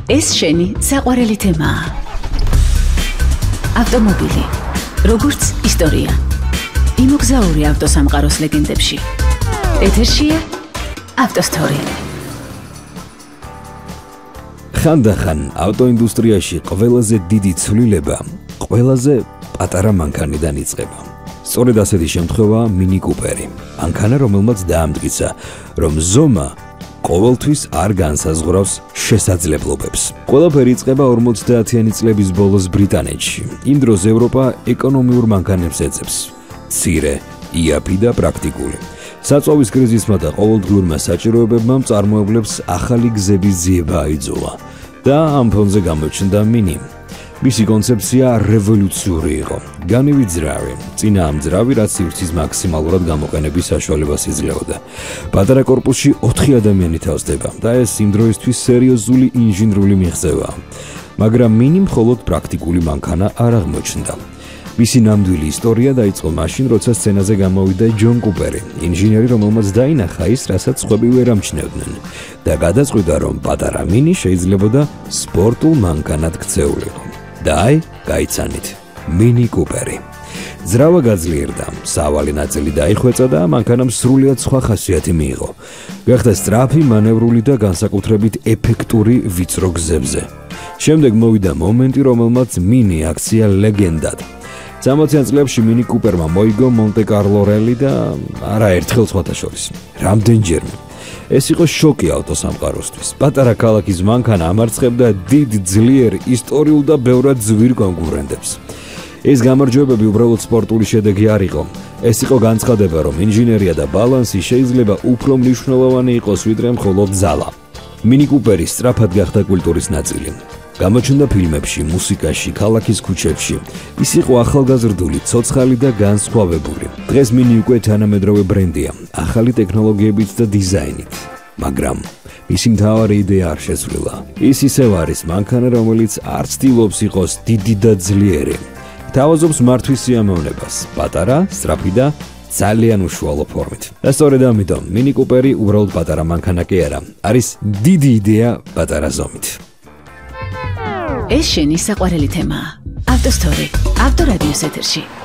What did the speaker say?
ეს შენი საყვარელი თემაა. ავტომობილი, როგორც ისტორია. იმოგზაური ავტოსამყაროს ლეგენდებში. ეთერშია ავტოსტორი. ხანდახან ავტოინდუსტრიაში ყველაზე დიდი ცვლილება ყველაზე პატარა მანქანიდან იწყება. სწორედ ასეთი შემთხვევაა მინი კუპერი. მანქანა, რომელმაც დაამტკიცა, რომ ზომა ყოველთვის არ განსაზღვრავს შესაძლებლობებს. ყველაფერი იწყება 50-იანი წლების ბოლოს ბრიტანეთში. იმ დროს ევროპა ეკონომიურ მანქანებს ეძებს. მცირე, იაფი და პრაქტიკული. საწვავის კრიზისმა და ყოველდღიურმა საჭიროებებმა მწარმოებლებს ახალი გზების ძიება აიძულა და ამ ფონზე გამოჩნდა მინი. მისი კონცეფცია რევოლუციური იყო. განივი ძრავი, წინა ამ ძრავი, რაც სივრცის მაქსიმალურად გამოყენების საშუალებას იძლეოდა. პატარა კორპუსში 4 ადამიანი თავსდება და ეს იმ დროისთვის სერიოზული ინჟინრული მიღწევაა. მაგრამ მინი მხოლოდ პრაქტიკული მანქანა არ აღმოჩნდა. მისი ნამდვილი ისტორია დაიწყო მაშინ, როცა სცენაზე გამოვიდა ჯონ კუპერი, ინჟინერი, რომელმაც დაინახა ის, რასაც სხვები ვერ ამჩნევდნენ და გადაწყვიტა, რომ პატარა მინი შეიძლებოდა სპორტულ მანქანად ქცეულიყო. და აი, გაიცანით, მინი კუპერი. ძრავა გაძლიერდა, სავალი ნაწილი დაიხვეწა და მანქანამ სრულიად სხვა ხასიათი მიიღო. გახდა სწრაფი, მანევრული და განსაკუთრებით ეფექტური ვიწრო გზებზე. შემდეგ მოვიდა მომენტი, რომელმაც მინი აქცია ლეგენდად. 60-იან წლებში მინი კუპერმა მოიგო მონტე-კარლო რალი და არაერთხელ სხვათა შორის. რამდენჯერმე. ეს იყო შოკი ავტოსამყაროსთვის. პატარა ქალაქის მანქანა ამარცხებდა დიდ, ძლიერ, ისტორიულ და ბევრად ძვირ კონკურენტებს. ეს გამარჯვებები უბრალოდ სპორტული შედეგი არ იყო. ეს იყო განცხადება, რომ ინჟინერია და ბალანსი შეიძლება უფრო მნიშვნელოვანი იყოს, ვიდრე მხოლოდ ძალა. მინი კუპერი სწრაფად გახდა კულტურის ნაწილი. გამოჩნდა ფილმებში, მუსიკაში, ქალაქის ქუჩებში. ის იყო ახალგაზრდული, ცოცხალი და განსხვავებული. დღეს მინი უკვე თანამედროვე ბრენდია, ახალი ტექნოლოგიებით და დიზაინით. მაგრამ მისი მთავარი იდეა არ შეცვლილა. ის ისევ არის მანქანა, რომელიც არ ცდილობს იყოს დიდი და ძლიერი. თავაზობს მართვის სიამოვნებას, პატარა, სწრაფი და ძალიან უშუალო ფორმით. და სწორედ ამიტომ მინი კუპერი უბრალოდ პატარა მანქანა კი არა, არის დიდი იდეა პატარა ზომით. ეს შენი საყვარელი თემაა. ავტოსტორი, ავტორადიოს ეთერში.